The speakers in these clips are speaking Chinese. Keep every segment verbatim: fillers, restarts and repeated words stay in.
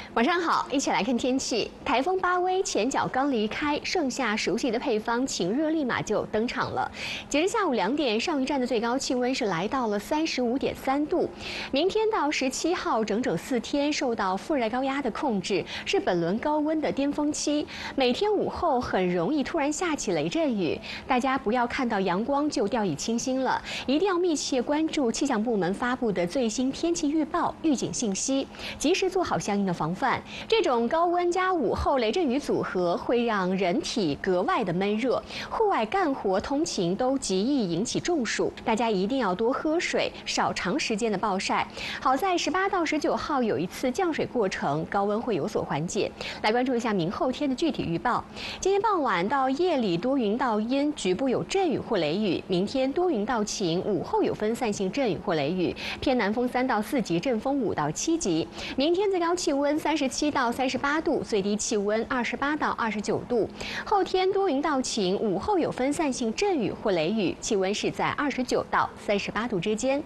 晚上好，一起来看天气。台风巴威前脚刚离开，盛夏熟悉的配方晴热立马就登场了。截至下午两点，上一站的最高气温是来到了三十五点三度。明天到十七号，整整四天受到副热带高压的控制，是本轮高温的巅峰期。每天午后很容易突然下起雷阵雨，大家不要看到阳光就掉以轻心了，一定要密切关注气象部门发布的最新天气预报、预警信息，及时做好相应的防范。这种高温加午后雷阵雨组合会让人体格外的闷热，户外干活、通勤都极易引起中暑。大家一定要多喝水，少长时间的暴晒。好在十八到十九号有一次降水过程，高温会有所缓解。来关注一下明后天的具体预报。今天傍晚到夜里多云到阴，局部有阵雨或雷雨。明天多云到晴，午后有分散性阵雨或雷雨，偏南风三到四级，阵风五到七级。明天最高气温三十七到三十八度，最低气温二十八到二十九度。后天多云到晴，午后有分散性阵雨或雷雨，气温是在二十九到三十八度之间。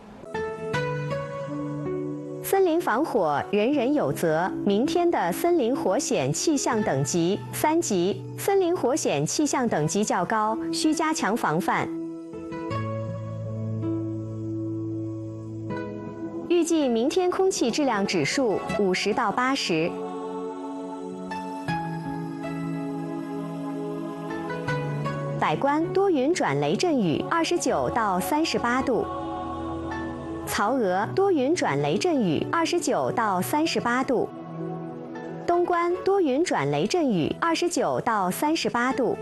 森林防火，人人有责。明天的森林火险气象等级三级，森林火险气象等级较高，需加强防范。预计明天空气质量指数五十到八十。百官多云转雷阵雨，二十九到三十八度。曹娥多云转雷阵雨，二十九到三十八度。东关多云转雷阵雨，二十九到三十八度。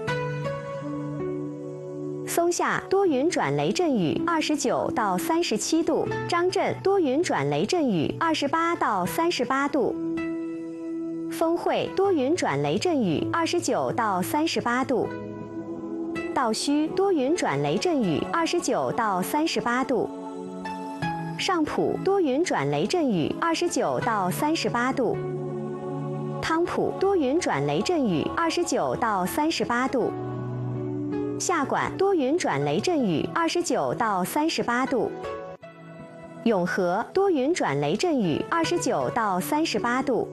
松下多云转雷阵雨，二十九到三十七度；张镇多云转雷阵雨，二十八到三十八度；丰会多云转雷阵雨，二十九到三十八度；道圩多云转雷阵雨，二十九到三十八度；上浦多云转雷阵雨，二十九到三十八度；汤浦多云转雷阵雨，二十九到三十八度。下管多云转雷阵雨，二十九到三十八度；永和多云转雷阵雨，二十九到三十八度；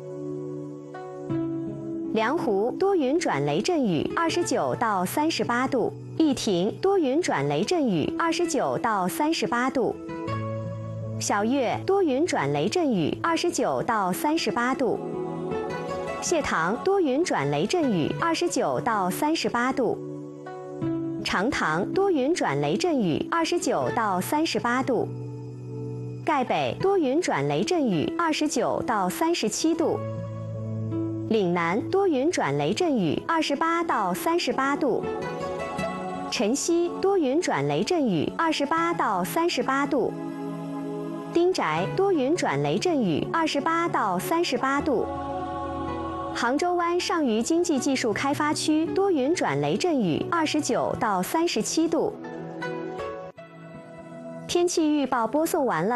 梁湖多云转雷阵雨，二十九到三十八度；义亭多云转雷阵雨，二十九到三十八度；小月多云转雷阵雨，二十九到三十八度；谢塘多云转雷阵雨，二十九到三十八度。长塘多云转雷阵雨，二十九到三十八度；盖北多云转雷阵雨，二十九到三十七度；岭南多云转雷阵雨，二十八到三十八度；辰溪多云转雷阵雨，二十八到三十八度；丁宅多云转雷阵雨，二十八到三十八度。杭州湾上虞经济技术开发区多云转雷阵雨，二十九到三十七度。天气预报播送完了。